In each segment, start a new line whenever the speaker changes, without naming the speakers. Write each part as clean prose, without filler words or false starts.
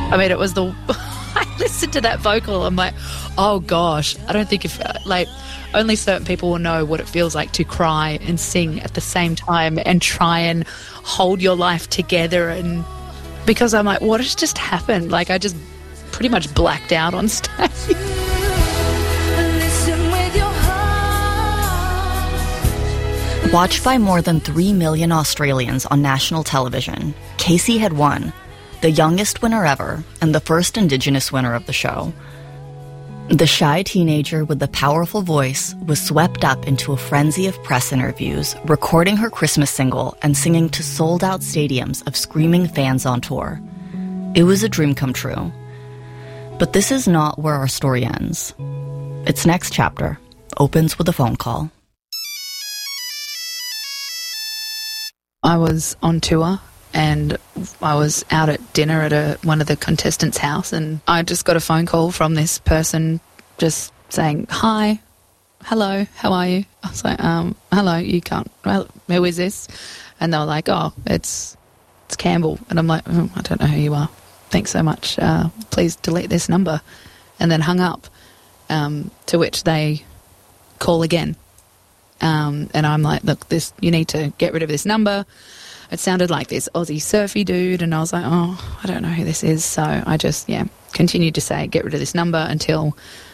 I mean, it was the... I listened to that vocal, I'm like, oh gosh, I don't think if, only certain people will know what it feels like to cry and sing at the same time and try and hold your life together. And because I'm like, what has just happened? Like, I just pretty much blacked out on stage.
Watched by more than 3 million Australians on national television, Casey had won, the youngest winner ever and the first Indigenous winner of the show. The shy teenager with the powerful voice was swept up into a frenzy of press interviews, recording her Christmas single and singing to sold-out stadiums of screaming fans on tour. It was a dream come true. But this is not where our story ends. Its next chapter opens with a phone call.
I was on tour and I was out at dinner at one of the contestants' house, and I just got a phone call from this person just saying, hi, hello, how are you? I was like, hello, you can't, well, who is this? And they were like, oh, it's Campbell. And I'm like, oh, I don't know who you are. Thanks so much. Please delete this number. And then hung up, to which they call again. And I'm like, look, you need to get rid of this number. It sounded like this Aussie surfy dude, and I was like, oh, I don't know who this is. So I just, continued to say, get rid of this number until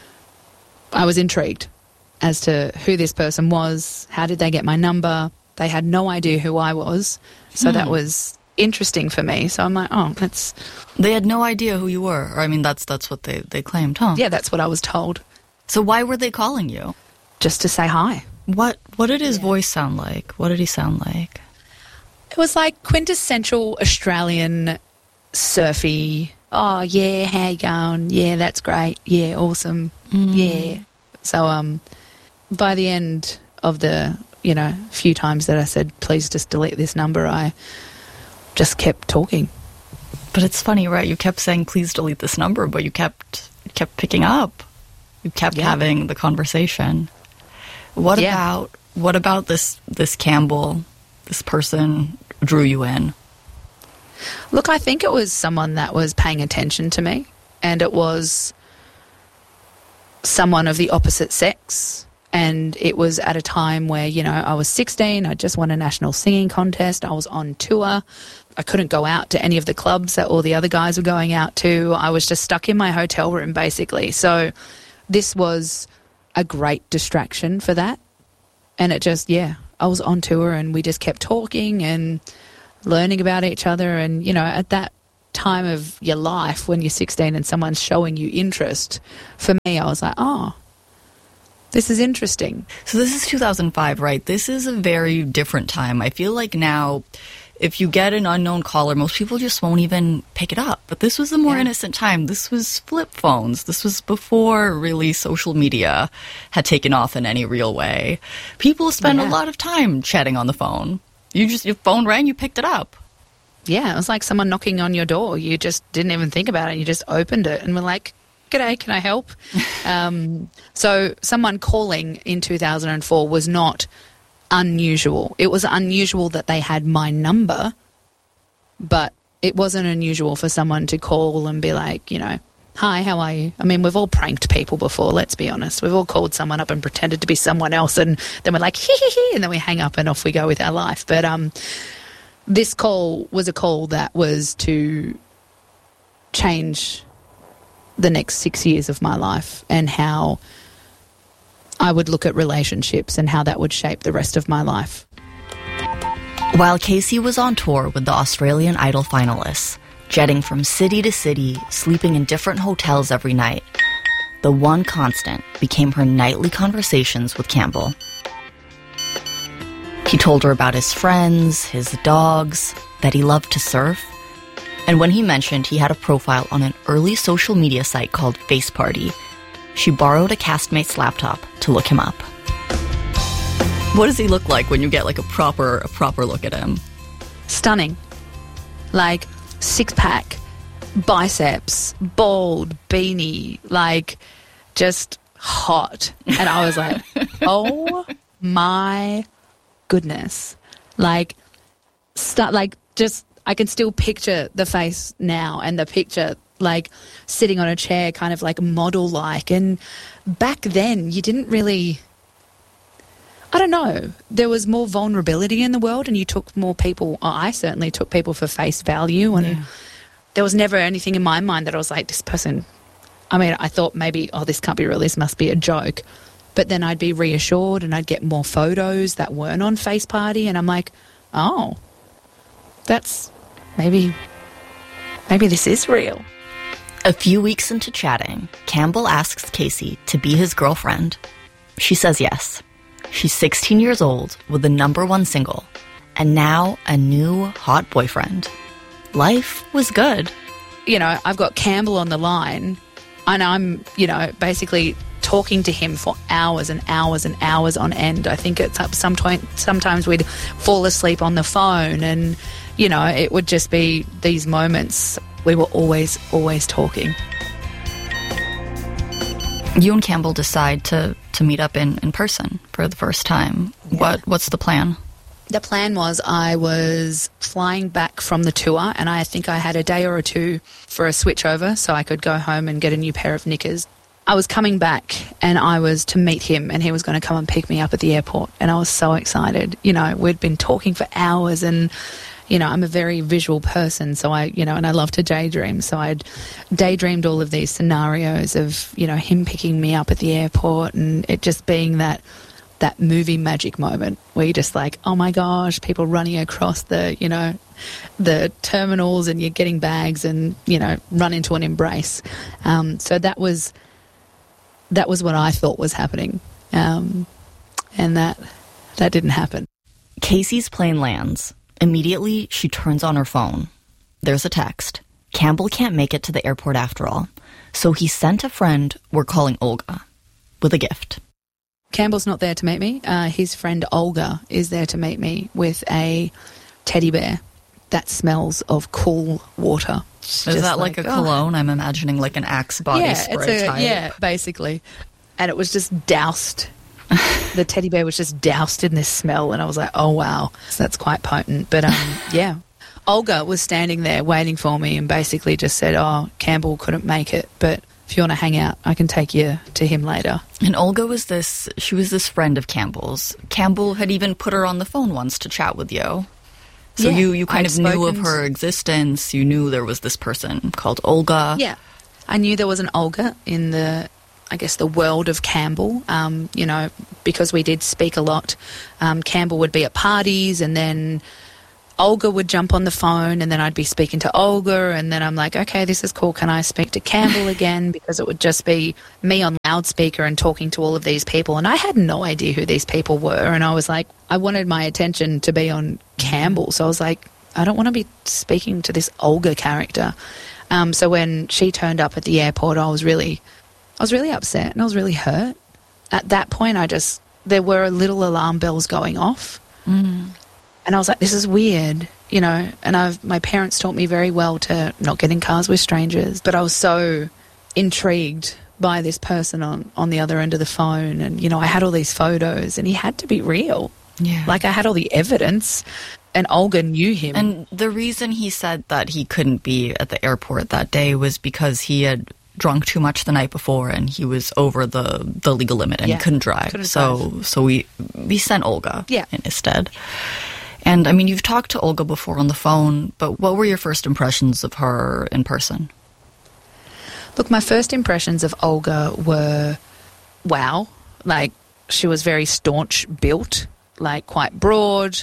I was intrigued as to who this person was. How did they get my number? They had no idea who I was. So that was interesting for me. So I'm like, oh, that's...
They had no idea who you were. Or, I mean, that's what they claimed, huh?
Yeah, that's what I was told.
So why were they calling you?
Just to say hi.
What did his voice sound like? What did he sound like?
It was like quintessential Australian surfy. Oh, yeah, how you going? Yeah, that's great. Yeah, awesome. Yeah. So by the end of the, few times that I said, please just delete this number, I just kept talking.
But it's funny, right? You kept saying, please delete this number, but you kept picking up. You kept having the conversation. What about this Campbell, this person drew you in?
Look, I think it was someone that was paying attention to me, and it was someone of the opposite sex, and it was at a time where, I was 16, I just won a national singing contest, I was on tour, I couldn't go out to any of the clubs that all the other guys were going out to, I was just stuck in my hotel room basically. So this was a great distraction for that. And it just, I was on tour and we just kept talking and learning about each other. And, at that time of your life when you're 16 and someone's showing you interest, for me, I was like, oh, this is interesting.
So this is 2005, right? This is a very different time. I feel like now, if you get an unknown caller, most people just won't even pick it up. But this was a more innocent time. This was flip phones. This was before really social media had taken off in any real way. People spend a lot of time chatting on the phone. Your phone rang, you picked it up.
Yeah, it was like someone knocking on your door. You just didn't even think about it. You just opened it and were like, g'day, can I help? So someone calling in 2004 was not unusual. It was unusual that they had my number, but it wasn't unusual for someone to call and be like, hi, how are you? I mean, we've all pranked people before, let's be honest. We've all called someone up and pretended to be someone else, and then we're like, hee hee hee, and then we hang up and off we go with our life. But this call was a call that was to change the next 6 years of my life and how I would look at relationships and how that would shape the rest of my life.
While Casey was on tour with the Australian Idol finalists, jetting from city to city, sleeping in different hotels every night, the one constant became her nightly conversations with Campbell. He told her about his friends, his dogs, that he loved to surf, and when he mentioned he had a profile on an early social media site called Face Party, she borrowed a castmate's laptop to look him up. What does he look like when you get like a proper look at him?
Stunning. Like six-pack, biceps, bald, beanie, like just hot. And I was like, oh my goodness. I can still picture the face now and the picture like sitting on a chair, kind of like model-like. And back then, you didn't really, I don't know, there was more vulnerability in the world, and you took more people, I certainly took people for face value, and there was never anything in my mind that I was like, this person, I mean, I thought maybe, oh, this can't be real, this must be a joke. But then I'd be reassured and I'd get more photos that weren't on Face Party, and I'm like, oh, that's maybe this is real.
A few weeks into chatting, Campbell asks Casey to be his girlfriend. She says yes. She's 16 years old with the #1 single, and now a new hot boyfriend. Life was good.
You know, I've got Campbell on the line, and I'm, you know, basically talking to him for hours and hours and hours on end. I think it's up sometimes we'd fall asleep on the phone, and, you know, it would just be these moments. We were always talking.
You and Campbell decide to meet up in person for the first time. Yeah. What's the plan?
The plan was I was flying back from the tour, and I think I had a day or two for a switchover so I could go home and get a new pair of knickers. I was coming back, and I was to meet him, and he was going to come and pick me up at the airport, and I was so excited. You know, we'd been talking for hours, and, you know, I'm a very visual person, so and I love to daydream, so I'd daydreamed all of these scenarios of, you know, him picking me up at the airport, and it just being that movie magic moment where you're just like, oh my gosh, people running across the, you know, the terminals, and you're getting bags and, you know, run into an embrace. So that was what I thought was happening. And that didn't happen.
Casey's plane lands. Immediately, she turns on her phone. There's a text. Campbell can't make it to the airport after all, so he sent a friend we're calling Olga with a gift.
Campbell's not there to meet me. His friend Olga is there to meet me with a teddy bear that smells of cool water.
Is that like a cologne? I'm imagining like an Axe body spray type. Yeah,
basically. And it was just doused. The teddy bear was just doused in this smell, and I was like, oh, wow, so that's quite potent. But, yeah. Olga was standing there waiting for me and basically just said, oh, Campbell couldn't make it, but if you want to hang out, I can take you to him later.
And Olga was this friend of Campbell's. Campbell had even put her on the phone once to chat with you. So yeah, you kind of knew of her existence. You knew there was this person called Olga.
Yeah. I knew there was an Olga in the world of Campbell, you know, because we did speak a lot. Campbell would be at parties, and then Olga would jump on the phone, and then I'd be speaking to Olga, and then I'm like, okay, this is cool. Can I speak to Campbell again? Because it would just be me on loudspeaker and talking to all of these people, and I had no idea who these people were, and I was like, I wanted my attention to be on Campbell, so I was like, I don't want to be speaking to this Olga character. So when she turned up at the airport, I was really upset, and I was really hurt. At that point, there were little alarm bells going off. Mm. And I was like, this is weird, you know, and my parents taught me very well to not get in cars with strangers, but I was so intrigued by this person on the other end of the phone, and, you know, I had all these photos, and he had to be real. Yeah. Like, I had all the evidence, and Olga knew him.
And the reason he said that he couldn't be at the airport that day was because he had drunk too much the night before, and he was over the legal limit and couldn't drive. So we sent Olga instead. And, I mean, you've talked to Olga before on the phone, but what were your first impressions of her in person?
Look, my first impressions of Olga were, wow. Like, she was very staunch built, like quite broad.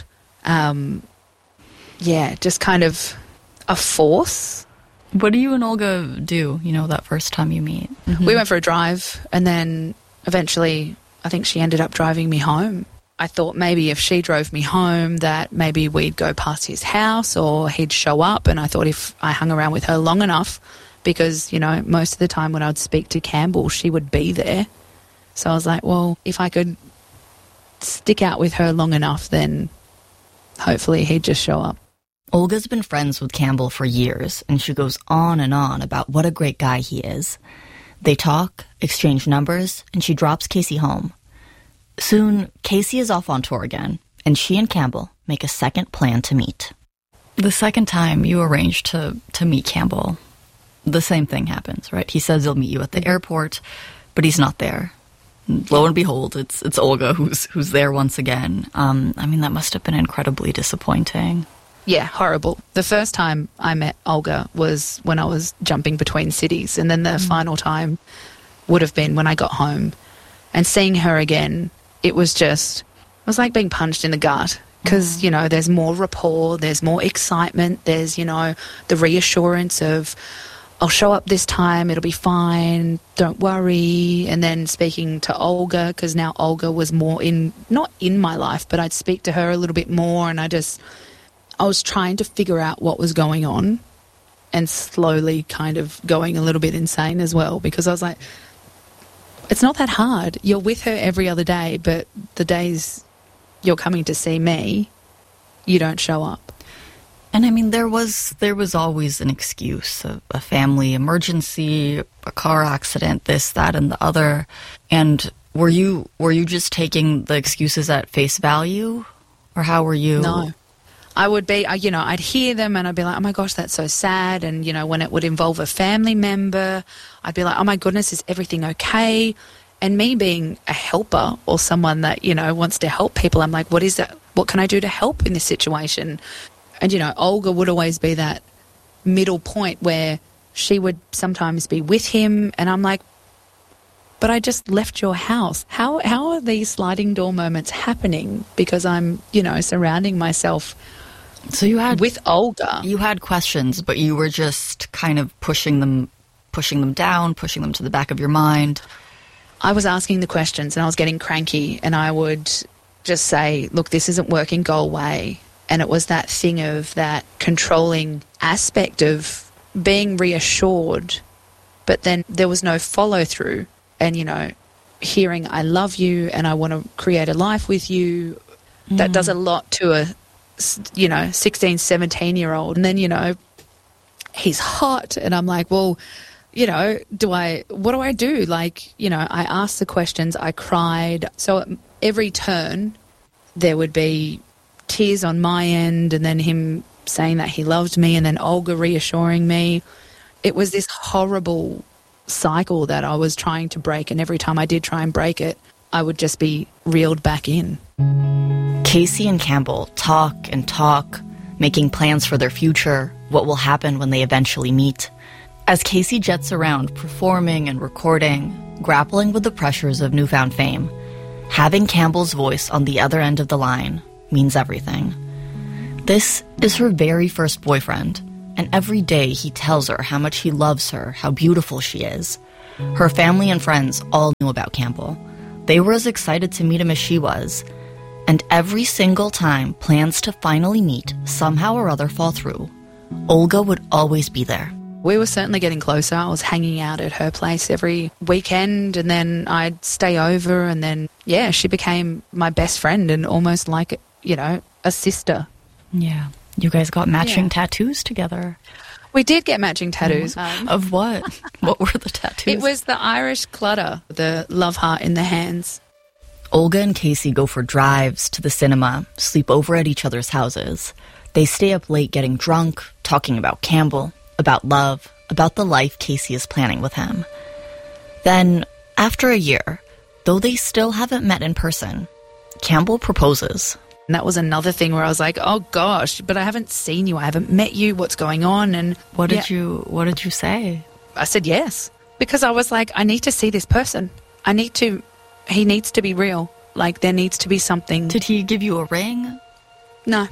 Just kind of a force.
What do you and Olga do, you know, that first time you meet?
Mm-hmm. We went for a drive, and then eventually I think she ended up driving me home. I thought maybe if she drove me home that maybe we'd go past his house or he'd show up, and I thought if I hung around with her long enough, because, you know, most of the time when I'd speak to Campbell, she would be there. So I was like, well, if I could stick out with her long enough, then hopefully he'd just show up.
Olga's been friends with Campbell for years, and she goes on and on about what a great guy he is. They talk, exchange numbers, and she drops Casey home. Soon, Casey is off on tour again, and she and Campbell make a second plan to meet. The second time you arranged to meet Campbell, the same thing happens, right? He says he'll meet you at the airport, but he's not there. Lo and behold, it's Olga who's there once again. I mean, that must have been incredibly disappointing.
Yeah, horrible. The first time I met Olga was when I was jumping between cities, and then the final time would have been when I got home. And seeing her again, it was like being punched in the gut because, you know, there's more rapport, there's more excitement, there's, you know, the reassurance of, I'll show up this time, it'll be fine, don't worry. And then speaking to Olga, because now Olga was more not in my life, but I'd speak to her a little bit more, and I was trying to figure out what was going on and slowly kind of going a little bit insane as well, because I was like, it's not that hard. You're with her every other day, but the days you're coming to see me, you don't show up.
And I mean, there was always an excuse, a family emergency, a car accident, this, that, and the other. And were you just taking the excuses at face value, or how were you?
No. I would be, you know, I'd hear them and I'd be like, oh my gosh, that's so sad. And, you know, when it would involve a family member, I'd be like, oh my goodness, is everything okay? And me being a helper or someone that, you know, wants to help people, I'm like, what is that? What can I do to help in this situation? And, you know, Olga would always be that middle point where she would sometimes be with him and I'm like, but I just left your house. How are these sliding door moments happening? Because I'm, you know, surrounding myself with Olga.
You had questions, but you were just kind of pushing them down, pushing them to the back of your mind.
I was asking the questions and I was getting cranky and I would just say, look, this isn't working, go away. And it was that thing of that controlling aspect of being reassured, but then there was no follow through. And, you know, hearing I love you and I want to create a life with you, that does a lot to a, you know, 16, 17-year-old. And then, you know, he's hot and I'm like, well, you know, what do I do? Like, you know, I asked the questions, I cried. So at every turn there would be tears on my end and then him saying that he loved me and then Olga reassuring me. It was this horrible cycle that I was trying to break, and every time I did try and break it, I would just be reeled back in.
Casey and Campbell talk and talk, making plans for their future, what will happen when they eventually meet. As Casey jets around performing and recording, grappling with the pressures of newfound fame, having Campbell's voice on the other end of the line means everything. This is her very first boyfriend, and every day he tells her how much he loves her, how beautiful she is. Her family and friends all knew about Campbell. They were as excited to meet him as she was. And every single time plans to finally meet somehow or other fall through, Olga would always be there.
We were certainly getting closer. I was hanging out at her place every weekend and then I'd stay over and then, yeah, she became my best friend and almost like, you know, a sister.
Yeah. You guys got matching tattoos together.
We did get matching tattoos.
Of what? What were the tattoos?
It was the Irish clutter, the love heart in the hands.
Olga and Casey go for drives to the cinema, sleep over at each other's houses. They stay up late getting drunk, talking about Campbell, about love, about the life Casey is planning with him. Then, after a year, though they still haven't met in person, Campbell proposes.
And that was another thing where I was like, oh gosh, but I haven't seen you, I haven't met you, what's going on? And
what did you say?
I said yes, because I was like, I need to see this person. He needs to be real. Like, there needs to be something.
Did he give you a ring?
No.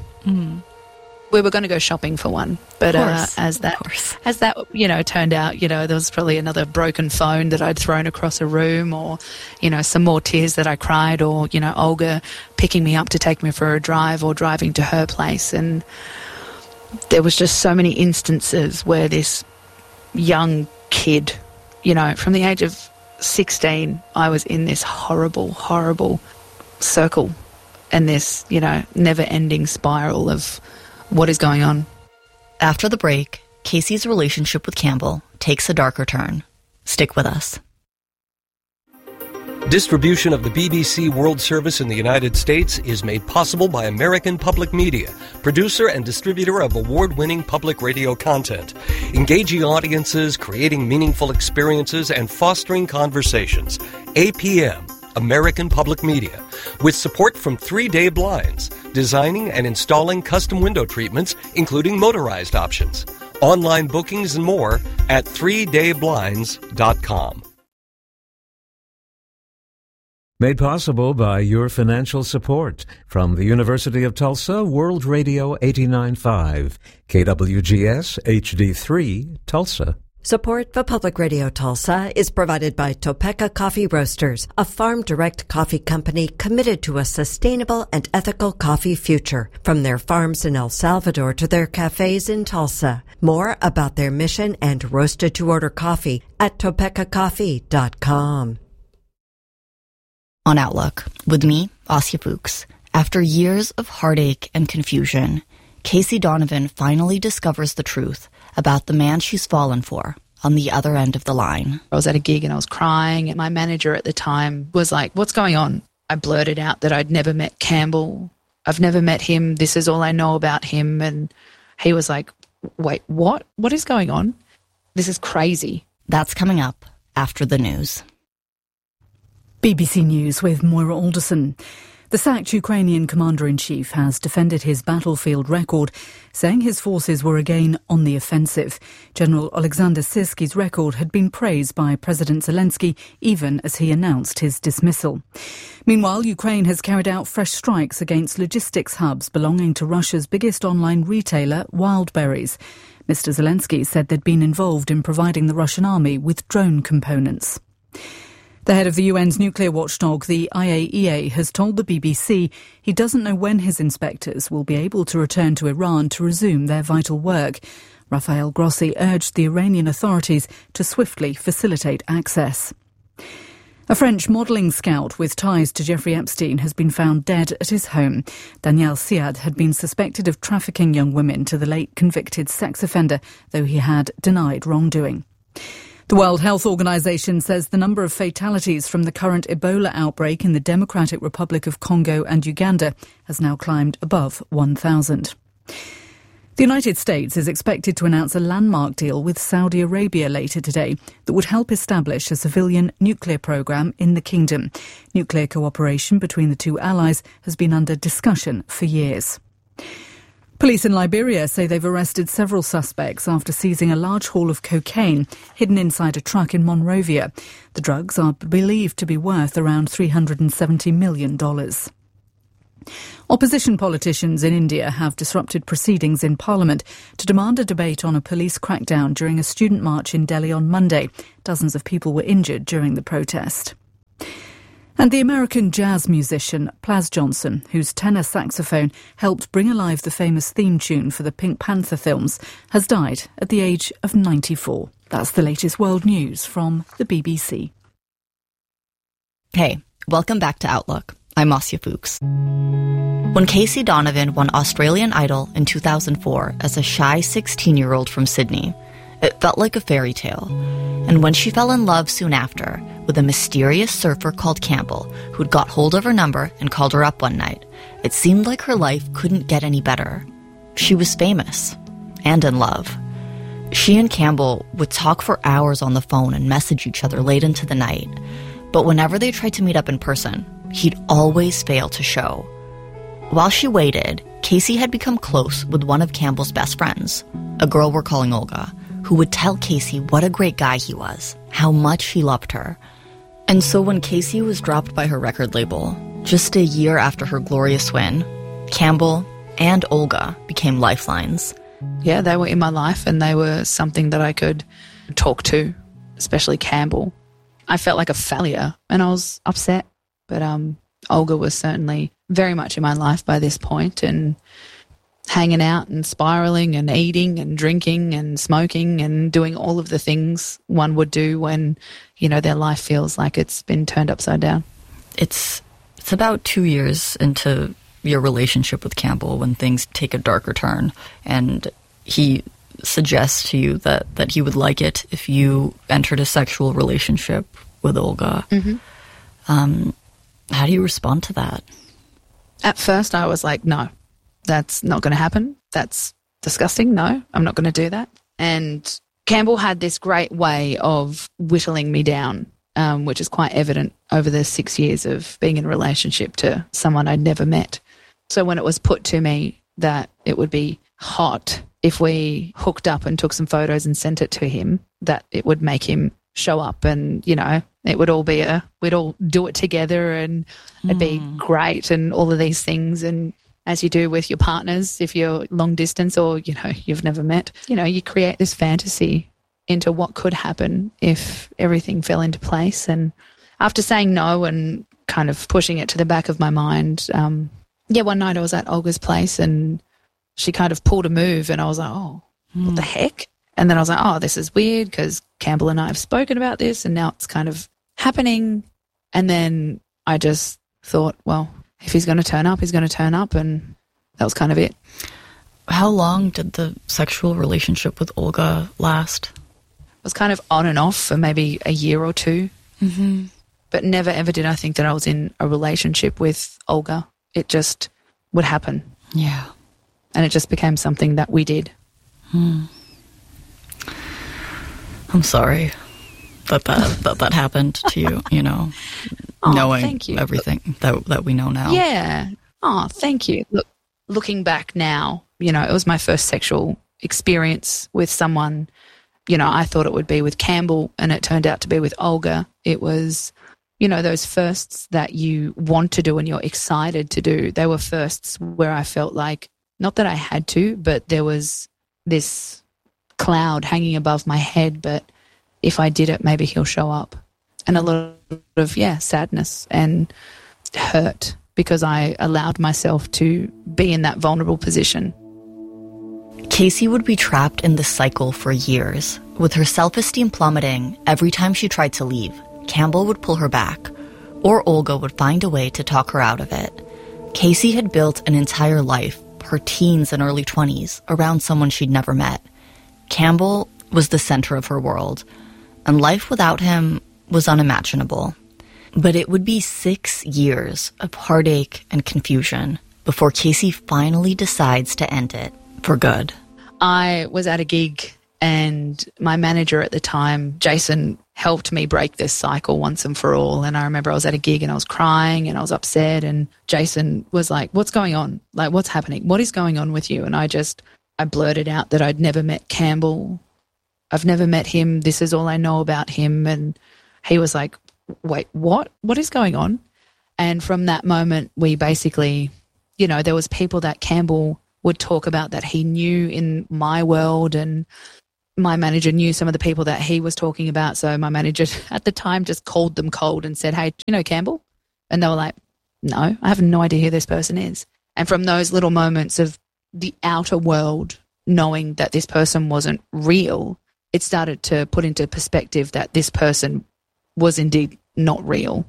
We were going to go shopping for one, but as that you know turned out, you know, there was probably another broken phone that I'd thrown across a room, or you know, some more tears that I cried, or you know, Olga picking me up to take me for a drive or driving to her place. And there was just so many instances where this young kid, you know, from the age of 16, I was in this horrible, horrible circle and this, you know, never-ending spiral of what is going on.
After the break, Casey's relationship with Campbell takes a darker turn. Stick with us.
Distribution of the BBC World Service in the United States is made possible by American Public Media, producer and distributor of award-winning public radio content, engaging audiences, creating meaningful experiences, and fostering conversations. APM, American Public Media, with support from 3 Day Blinds, designing and installing custom window treatments, including motorized options. Online bookings and more at 3dayblinds.com.
Made possible by your financial support from the University of Tulsa, World Radio 89.5, KWGS HD3, Tulsa.
Support for Public Radio Tulsa is provided by Topeka Coffee Roasters, a farm-direct coffee company committed to a sustainable and ethical coffee future, from their farms in El Salvador to their cafes in Tulsa. More about their mission and roasted-to-order coffee at topekacoffee.com.
On Outlook, with me, Asya Fuchs. After years of heartache and confusion, Casey Donovan finally discovers the truth about the man she's fallen for on the other end of the line.
I was at a gig and I was crying, and my manager at the time was like, "What's going on?" I blurted out that I'd never met Campbell. I've never met him. This is all I know about him. And he was like, "Wait, what? What is going on? This is crazy."
That's coming up after the news.
BBC News with Moira Alderson. The sacked Ukrainian commander-in-chief has defended his battlefield record, saying his forces were again on the offensive. General Alexander Syrskyi's record had been praised by President Zelensky even as he announced his dismissal. Meanwhile, Ukraine has carried out fresh strikes against logistics hubs belonging to Russia's biggest online retailer, Wildberries. Mr. Zelensky said they'd been involved in providing the Russian army with drone components. The head of the UN's nuclear watchdog, the IAEA, has told the BBC he doesn't know when his inspectors will be able to return to Iran to resume their vital work. Rafael Grossi urged the Iranian authorities to swiftly facilitate access. A French modelling scout with ties to Jeffrey Epstein has been found dead at his home. Daniel Siad had been suspected of trafficking young women to the late convicted sex offender, though he had denied wrongdoing. The World Health Organization says the number of fatalities from the current Ebola outbreak in the Democratic Republic of Congo and Uganda has now climbed above 1,000. The United States is expected to announce a landmark deal with Saudi Arabia later today that would help establish a civilian nuclear program in the kingdom. Nuclear cooperation between the two allies has been under discussion for years. Police in Liberia say they've arrested several suspects after seizing a large haul of cocaine hidden inside a truck in Monrovia. The drugs are believed to be worth around $370 million. Opposition politicians in India have disrupted proceedings in Parliament to demand a debate on a police crackdown during a student march in Delhi on Monday. Dozens of people were injured during the protest. And the American jazz musician Plas Johnson, whose tenor saxophone helped bring alive the famous theme tune for the Pink Panther films, has died at the age of 94. That's the latest world news from the BBC.
Hey, welcome back to Outlook. I'm Asya Fuchs. When Casey Donovan won Australian Idol in 2004 as a shy 16-year-old from Sydney, it felt like a fairy tale. And when she fell in love soon after with a mysterious surfer called Campbell, who'd got hold of her number and called her up one night, it seemed like her life couldn't get any better. She was famous and in love. She and Campbell would talk for hours on the phone and message each other late into the night. But whenever they tried to meet up in person, he'd always fail to show. While she waited, Casey had become close with one of Campbell's best friends, a girl we're calling Olga, who would tell Casey what a great guy he was, how much he loved her. And so when Casey was dropped by her record label, just a year after her glorious win, Campbell and Olga became lifelines.
Yeah, they were in my life and they were something that I could talk to, especially Campbell. I felt like a failure and I was upset, but Olga was certainly very much in my life by this point, and hanging out and spiraling and eating and drinking and smoking and doing all of the things one would do when, you know, their life feels like it's been turned upside down.
It's about 2 years into your relationship with Campbell when things take a darker turn, and he suggests to you that he would like it if you entered a sexual relationship with Olga.
Mm-hmm.
How do you respond to that?
At first, I was like, no, that's not going to happen. That's disgusting. No, I'm not going to do that. And Campbell had this great way of whittling me down, which is quite evident over the 6 years of being in a relationship to someone I'd never met. So when it was put to me that it would be hot if we hooked up and took some photos and sent it to him, that it would make him show up and, you know, it would all be we'd all do it together and it'd be great and all of these things. And as you do with your partners, if you're long distance or, you know, you've never met, you know, you create this fantasy into what could happen if everything fell into place. And after saying no and kind of pushing it to the back of my mind, one night I was at Olga's place and she kind of pulled a move and I was like, oh, what the heck? And then I was like, oh, this is weird because Campbell and I have spoken about this and now it's kind of happening. And then I just thought, well, if he's going to turn up, he's going to turn up. And that was kind of it.
How long did the sexual relationship with Olga last?
It was kind of on and off for maybe a year or two. Mm-hmm. But never ever did I think that I was in a relationship with Olga. It just would happen.
Yeah.
And it just became something that we did.
I'm sorry that happened to you, you know, knowing everything that we know now.
Yeah. Oh, thank you. Look, looking back now, you know, it was my first sexual experience with someone. You know, I thought it would be with Campbell and it turned out to be with Olga. It was, you know, those firsts that you want to do and you're excited to do. They were firsts where I felt like, not that I had to, but there was this cloud hanging above my head, but if I did it, maybe he'll show up. And a lot of, sadness and hurt because I allowed myself to be in that vulnerable position.
Casey would be trapped in this cycle for years. With her self-esteem plummeting, every time she tried to leave, Campbell would pull her back, or Olga would find a way to talk her out of it. Casey had built an entire life, her teens and early 20s, around someone she'd never met. Campbell was the center of her world, and life without him was unimaginable. But it would be 6 years of heartache and confusion before Casey finally decides to end it for good.
I was at a gig and my manager at the time, Jason, helped me break this cycle once and for all. And I remember I was at a gig and I was crying and I was upset and Jason was like, what's going on? Like, what's happening? What is going on with you? And I blurted out that I'd never met Campbell. I've never met him. This is all I know about him. And he was like, wait, what? What is going on? And from that moment, we basically, you know, there was people that Campbell would talk about that he knew in my world, and my manager knew some of the people that he was talking about. So my manager at the time just called them cold and said, hey, do you know Campbell? And they were like, no, I have no idea who this person is. And from those little moments of the outer world knowing that this person wasn't real, it started to put into perspective that this person was indeed not real.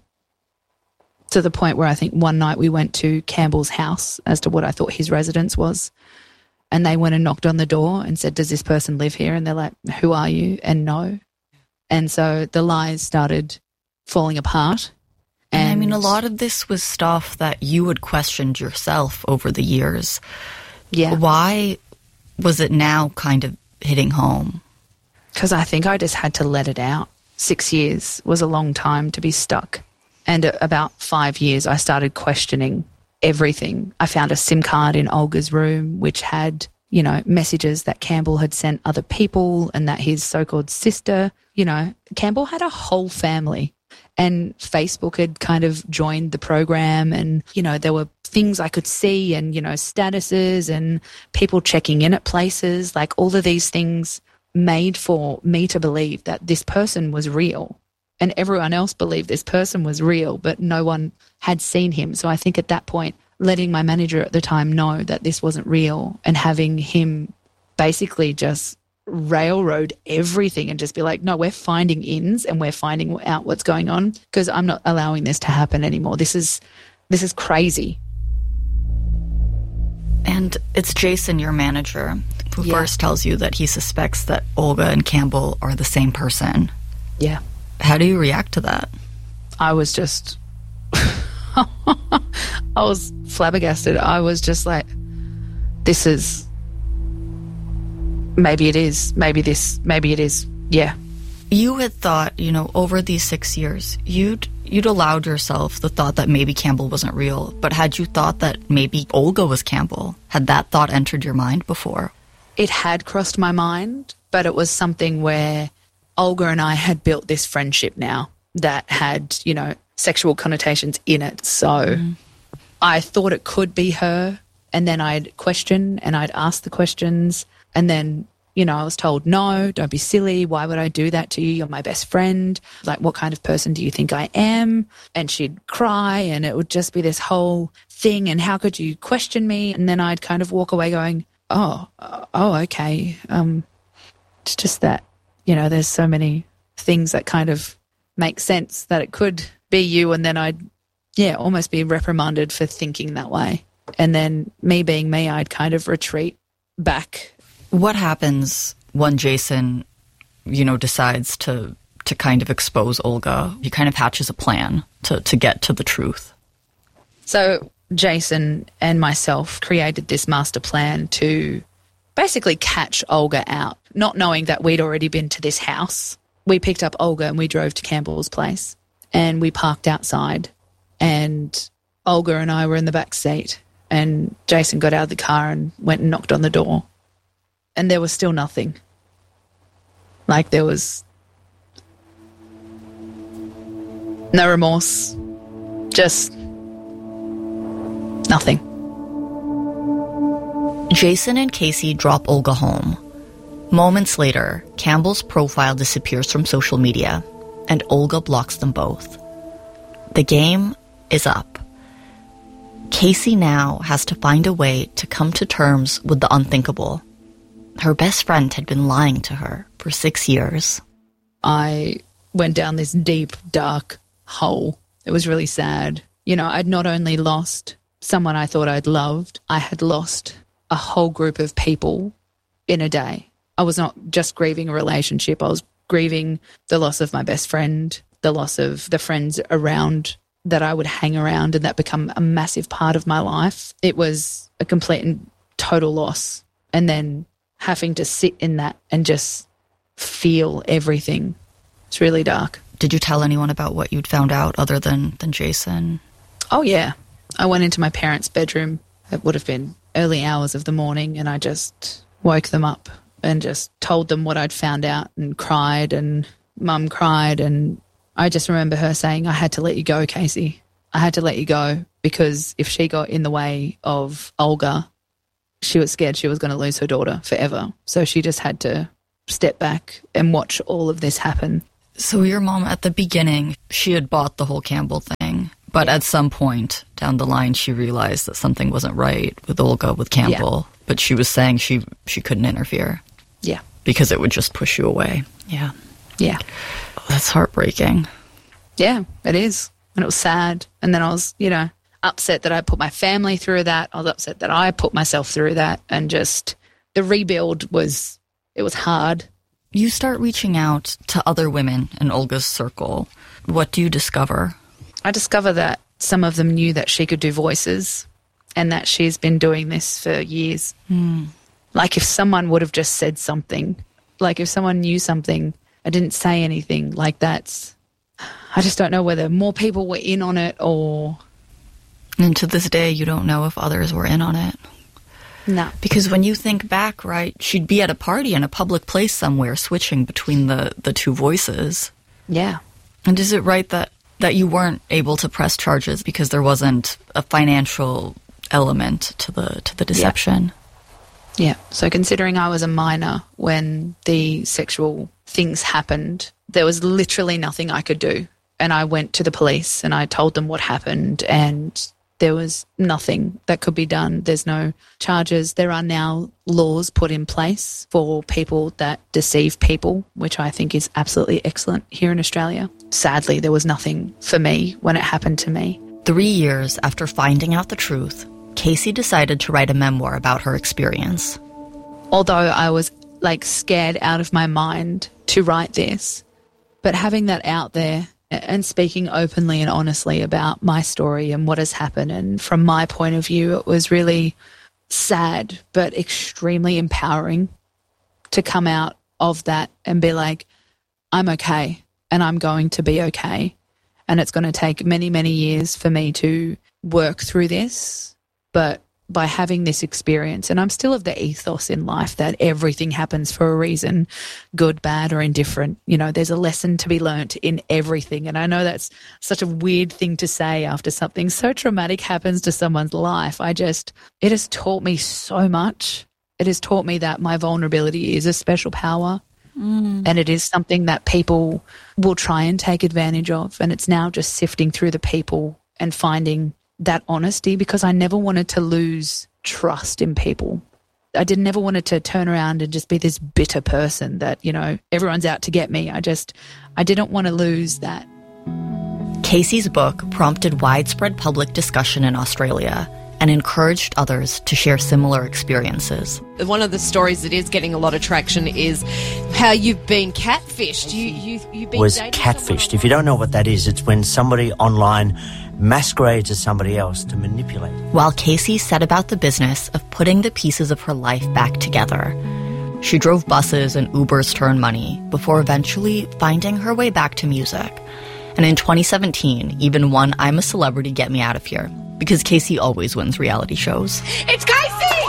To the point where I think one night we went to Campbell's house as to what I thought his residence was. And they went and knocked on the door and said, does this person live here? And they're like, who are you? And no. And so the lies started falling apart.
And I mean, a lot of this was stuff that you had questioned yourself over the years.
Yeah.
Why was it now kind of hitting home?
Because I think I just had to let it out. 6 years was a long time to be stuck. And about 5 years, I started questioning everything. I found a SIM card in Olga's room, which had, you know, messages that Campbell had sent other people and that his so-called sister, you know, Campbell had a whole family. And Facebook had kind of joined the program and, you know, there were things I could see and, you know, statuses and people checking in at places, like all of these things made for me to believe that this person was real. And everyone else believed this person was real, but no one had seen him. So I think at that point, letting my manager at the time know that this wasn't real and having him basically just railroad everything and just be like, no, we're finding ins and we're finding out what's going on because I'm not allowing this to happen anymore. This is crazy.
And it's Jason, your manager, who first tells you that he suspects that Olga and Campbell are the same person.
Yeah.
How do you react to that?
I was just I was flabbergasted. I was just like, this is, maybe it is, maybe it is, yeah.
You had thought, over these 6 years, you'd allowed yourself the thought that maybe Campbell wasn't real, but had you thought that maybe Olga was Campbell? Had that thought entered your mind before?
It had crossed my mind, but it was something where Olga and I had built this friendship now that had, sexual connotations in it. So I thought it could be her, and then I'd question and I'd ask the questions, and then, I was told, no, don't be silly. Why would I do that to you? You're my best friend. Like, what kind of person do you think I am? And she'd cry, and it would just be this whole thing. And how could you question me? And then I'd kind of walk away going, oh, okay. It's just that, there's so many things that kind of make sense that it could be you. And then I'd, almost be reprimanded for thinking that way. And then me being me, I'd kind of retreat back.
What happens when Jason, decides to kind of expose Olga? He kind of hatches a plan to get to the truth.
So Jason and myself created this master plan to basically catch Olga out, not knowing that we'd already been to this house. We picked up Olga and we drove to Campbell's place, and we parked outside, and Olga and I were in the back seat, and Jason got out of the car and went and knocked on the door. And there was still nothing. Like, there was no remorse, just nothing.
Jason and Casey drop Olga home. Moments later, Campbell's profile disappears from social media, and Olga blocks them both. The game is up. Casey now has to find a way to come to terms with the unthinkable. Her best friend had been lying to her for 6 years.
I went down this deep, dark hole. It was really sad. I'd not only lost someone I thought I'd loved, I had lost a whole group of people in a day. I was not just grieving a relationship. I was grieving the loss of my best friend, the loss of the friends around that I would hang around and that become a massive part of my life. It was a complete and total loss. And then having to sit in that and just feel everything. It's really dark.
Did you tell anyone about what you'd found out other than Jason?
Oh, yeah. I went into my parents' bedroom. It would have been early hours of the morning, and I just woke them up and just told them what I'd found out, and cried, and Mum cried, and I just remember her saying, I had to let you go, Casey. I had to let you go because if she got in the way of Olga, she was scared she was going to lose her daughter forever. So she just had to step back and watch all of this happen.
So your mom, at the beginning, she had bought the whole Campbell thing, but at some point down the line, she realized that something wasn't right with Olga, with Campbell, but she was saying she couldn't interfere.
Yeah.
Because it would just push you away. Yeah.
Yeah.
Oh, that's heartbreaking.
Yeah, it is. And it was sad. And then I was, upset that I put my family through that. I was upset that I put myself through that. And just the rebuild it was hard.
You start reaching out to other women in Olga's circle. What do you discover?
I discover that some of them knew that she could do voices and that she's been doing this for years. Like, if someone would have just said something, like if someone knew something, I didn't say anything, like that's, I just don't know whether more people were in on it or...
And to this day, you don't know if others were in on it.
No.
Because when you think back, right, she'd be at a party in a public place somewhere switching between the two voices.
Yeah.
And is it right that you weren't able to press charges because there wasn't a financial element to the deception?
Yeah. So considering I was a minor when the sexual things happened, there was literally nothing I could do. And I went to the police and I told them what happened, and there was nothing that could be done. There's no charges. There are now laws put in place for people that deceive people, which I think is absolutely excellent here in Australia. Sadly, there was nothing for me when it happened to me.
3 years after finding out the truth, Casey decided to write a memoir about her experience.
Although I was scared out of my mind to write this, but having that out there and speaking openly and honestly about my story and what has happened. And from my point of view, it was really sad but extremely empowering to come out of that and be like, I'm okay and I'm going to be okay. And it's going to take many, many years for me to work through this. But by having this experience, and I'm still of the ethos in life that everything happens for a reason, good, bad, or indifferent. You know, there's a lesson to be learnt in everything. And I know that's such a weird thing to say after something so traumatic happens to someone's life. It has taught me so much. It has taught me that my vulnerability is a special power. And it is something that people will try and take advantage of. And it's now just sifting through the people and finding that honesty, because I never wanted to lose trust in people. I never wanted to turn around and just be this bitter person that, you know, everyone's out to get me. I didn't want to lose that.
Casey's book prompted widespread public discussion in Australia and encouraged others to share similar experiences.
One of the stories that is getting a lot of traction is how you've been catfished. You've been
catfished. If you don't know what that is, it's when somebody online masquerades as somebody else to manipulate.
While Casey set about the business of putting the pieces of her life back together, she drove buses and Ubers to earn money before eventually finding her way back to music. And in 2017, even won I'm a Celebrity, Get Me Out of Here, because Casey always wins reality shows.
It's Casey!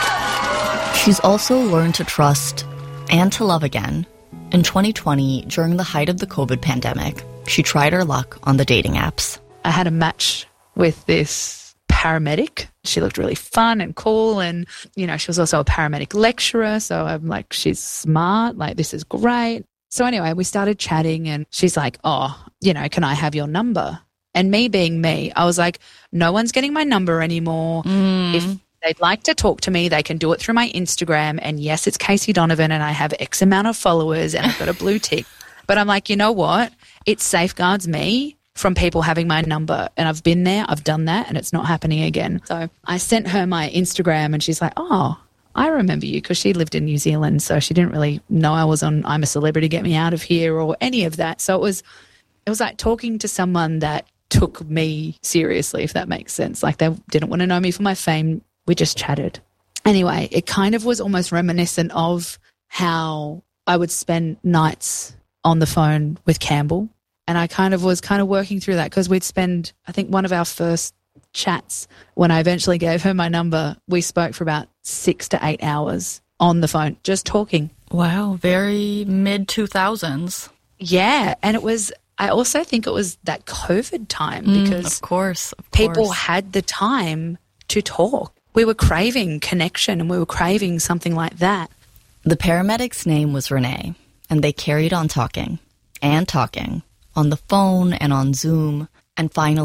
She's also learned to trust and to love again. In 2020, during the height of the COVID pandemic, she tried her luck on the dating apps.
I had a match with this paramedic. She looked really fun and cool, and, you know, she was also a paramedic lecturer, so I'm like, she's smart, like, this is great. So anyway, we started chatting, and she's like, oh, you know, can I have your number? And me being me, I was like, no one's getting my number anymore. If they'd like to talk to me, they can do it through my Instagram. And yes, it's Casey Donovan and I have X amount of followers and I've got a blue tick. But I'm like, you know what? It safeguards me from people having my number. And I've been there, I've done that, and it's not happening again. So I sent her my Instagram and she's like, oh, I remember you, because she lived in New Zealand. So she didn't really know I was on I'm a Celebrity, Get Me Out of Here or any of that. So it was like talking to someone that took me seriously, if that makes sense. Like, they didn't want to know me for my fame. We just chatted. Anyway, it kind of was almost reminiscent of how I would spend nights on the phone with Campbell. And I was working through that, because we'd spend, I think one of our first chats, when I eventually gave her my number, we spoke for about 6 to 8 hours on the phone, just talking.
Wow, very mid-2000s.
Yeah, and I also think it was that COVID time, because
of course.
People had the time to talk. We were craving connection, and we were craving something like that.
The paramedic's name was Renee, and they carried on talking and talking on the phone and on Zoom, and finally